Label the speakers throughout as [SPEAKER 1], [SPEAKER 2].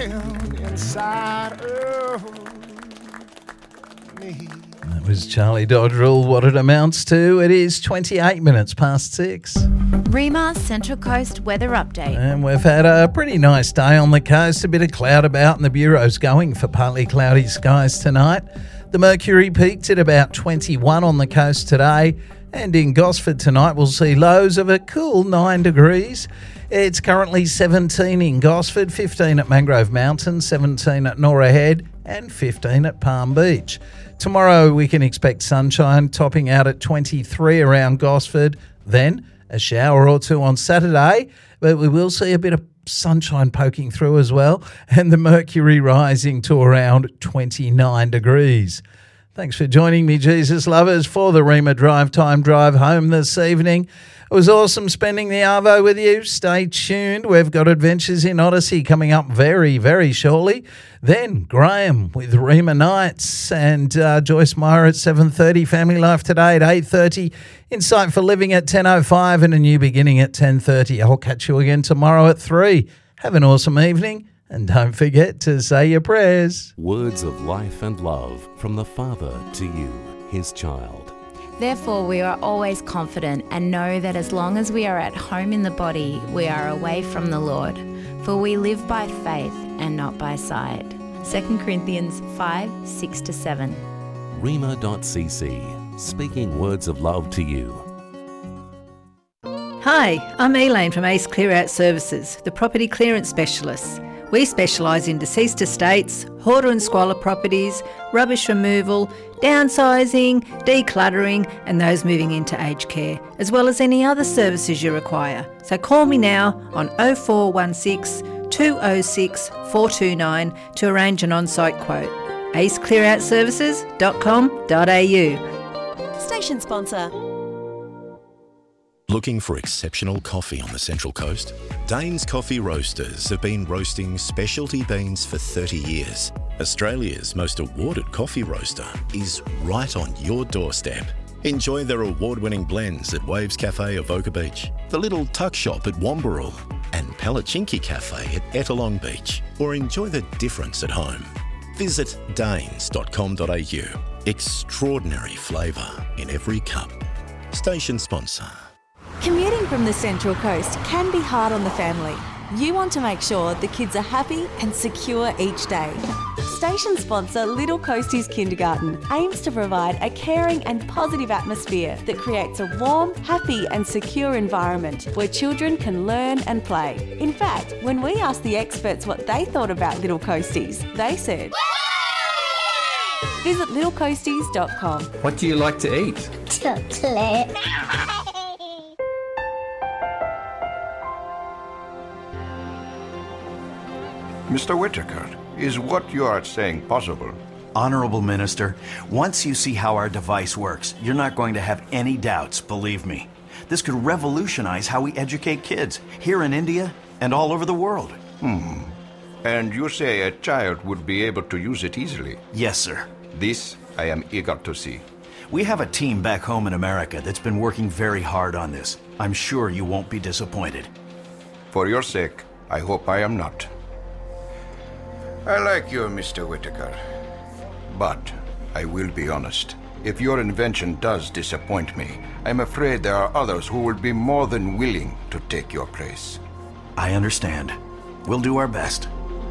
[SPEAKER 1] down inside of me.
[SPEAKER 2] That was Charlie Dodrell, what it amounts to. It is 28 minutes past 6.
[SPEAKER 3] Rima Central Coast weather update.
[SPEAKER 2] And we've had a pretty nice day on the coast. A bit of cloud about, and the Bureau's going for partly cloudy skies tonight. The mercury peaked at about 21 on the coast today. And in Gosford tonight, we'll see lows of a cool 9 degrees. It's currently 17 in Gosford, 15 at Mangrove Mountain, 17 at Norah Head, and 15 at Palm Beach. Tomorrow we can expect sunshine, topping out at 23 around Gosford. Then a shower or two on Saturday, but we will see a bit of sunshine poking through as well, and the mercury rising to around 29 degrees. Thanks for joining me, Jesus lovers, for the Rima Drive Time Drive home this evening. It was awesome spending the Arvo with you. Stay tuned. We've got Adventures in Odyssey coming up very, very shortly. Then Graham with Rima Nights and Joyce Meyer at 7:30. Family Life Today at 8:30. Insight for Living at 10:05 and A New Beginning at 10:30. I'll catch you again tomorrow at 3. Have an awesome evening. And don't forget to say your prayers.
[SPEAKER 4] Words of life and love from the Father to you, his child.
[SPEAKER 3] Therefore, we are always confident and know that as long as we are at home in the body, we are away from the Lord. For we live by faith and not by sight. 2 Corinthians 5:6-7.
[SPEAKER 4] Rima.cc, speaking words of love to you.
[SPEAKER 5] Hi, I'm Elaine from Ace Clear Out Services, the property clearance specialists. We specialise in deceased estates, hoarder and squalor properties, rubbish removal, downsizing, decluttering and those moving into aged care, as well as any other services you require. So call me now on 0416 206 429 to arrange an on-site quote. aceclearoutservices.com.au.
[SPEAKER 6] Station sponsor.
[SPEAKER 7] Looking for exceptional coffee on the Central Coast? Dane's Coffee Roasters have been roasting specialty beans for 30 years. Australia's most awarded coffee roaster is right on your doorstep. Enjoy their award-winning blends at Waves Cafe Avoca Beach, the Little Tuck Shop at Wambarrel, and Palachinki Cafe at Ettalong Beach, or enjoy the difference at home. Visit danes.com.au. Extraordinary flavour in every cup. Station sponsor.
[SPEAKER 6] Commuting from the Central Coast can be hard on the family. You want to make sure the kids are happy and secure each day. Station sponsor Little Coasties Kindergarten aims to provide a caring and positive atmosphere that creates a warm, happy and secure environment where children can learn and play. In fact, when we asked the experts what they thought about Little Coasties, they said, visit littlecoasties.com.
[SPEAKER 8] What do you like to eat?
[SPEAKER 9] Chocolate.
[SPEAKER 10] Mr. Whittaker, is what you are saying possible?
[SPEAKER 11] Honourable Minister, once you see how our device works, you're not going to have any doubts, believe me. This could revolutionize how we educate kids, here in India and all over the world.
[SPEAKER 10] And you say a child would be able to use it easily?
[SPEAKER 11] Yes, sir.
[SPEAKER 10] This I am eager to see.
[SPEAKER 11] We have a team back home in America that's been working very hard on this. I'm sure you won't be disappointed.
[SPEAKER 10] For your sake, I hope I am not. I like you, Mr. Whittaker. But I will be honest. If your invention does disappoint me, I'm afraid there are others who will be more than willing to take your place.
[SPEAKER 11] I understand. We'll do our best.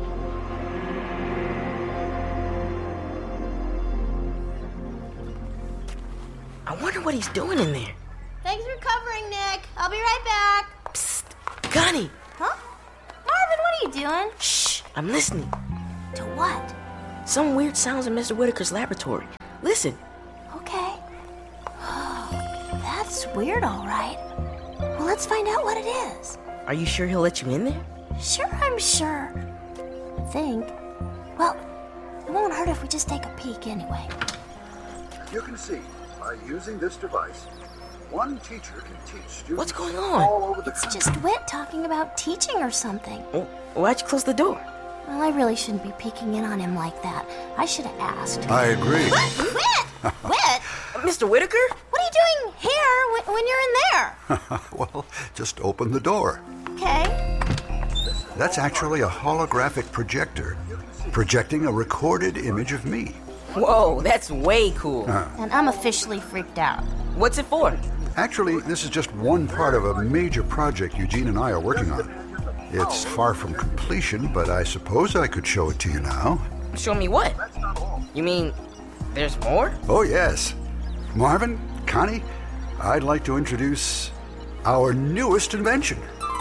[SPEAKER 12] I wonder what he's doing in there.
[SPEAKER 9] Thanks for covering, Nick. I'll be right back.
[SPEAKER 12] Psst, Gunny.
[SPEAKER 9] Huh? Marvin, what are you doing?
[SPEAKER 12] Shh, I'm listening.
[SPEAKER 9] To what?
[SPEAKER 12] Some weird sounds in Mr. Whittaker's laboratory. Listen.
[SPEAKER 9] Okay. Oh, that's weird, all right. Well, let's find out what it is.
[SPEAKER 12] Are you sure he'll let you in there?
[SPEAKER 9] Sure, I'm sure. I think. Well, it won't hurt if we just take a peek anyway.
[SPEAKER 13] You can see, by using this device, one teacher can teach students.
[SPEAKER 12] What's going on?
[SPEAKER 13] All over the
[SPEAKER 9] It's
[SPEAKER 13] country.
[SPEAKER 9] just Whit talking about teaching or something.
[SPEAKER 12] Oh, why'd you close the door?
[SPEAKER 9] Well, I really shouldn't be peeking in on him like that. I should have asked.
[SPEAKER 13] I agree.
[SPEAKER 9] Whit! Whit!
[SPEAKER 12] Mr. Whittaker?
[SPEAKER 9] What are you doing here when you're in there?
[SPEAKER 13] Well, just open the door.
[SPEAKER 9] Okay.
[SPEAKER 13] This That's actually a holographic projector, projecting a recorded image of me.
[SPEAKER 12] Whoa, that's way cool.
[SPEAKER 9] And I'm officially freaked out.
[SPEAKER 12] What's it for?
[SPEAKER 13] Actually, this is just one part of a major project Eugene and I are working on. It's far from completion, but I suppose I could show it to you now.
[SPEAKER 12] Show me what? You mean there's more?
[SPEAKER 13] Oh, yes. Marvin, Connie, I'd like to introduce our newest invention.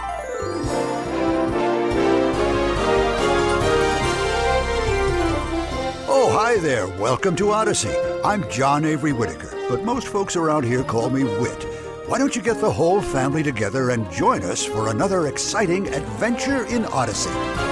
[SPEAKER 13] Oh, hi there. Welcome to Odyssey. I'm John Avery Whitaker, but most folks around here call me Whit. Why don't you get the whole family together and join us for another exciting adventure in Odyssey?